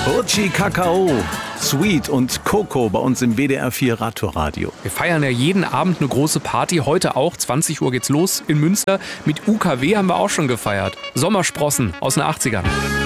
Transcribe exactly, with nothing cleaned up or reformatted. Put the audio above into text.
Rutschi Kakao, Sweet und Coco bei uns im W D R vier Radtoradio. Wir feiern ja jeden Abend eine große Party. Heute auch, zwanzig Uhr geht's los in Münster. Mit U K W haben wir auch schon gefeiert. Sommersprossen aus den achtzigern.